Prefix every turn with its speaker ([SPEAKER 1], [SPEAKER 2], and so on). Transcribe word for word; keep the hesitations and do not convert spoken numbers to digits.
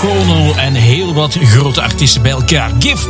[SPEAKER 1] Yoko Ono en heel wat grote artiesten bij elkaar. Give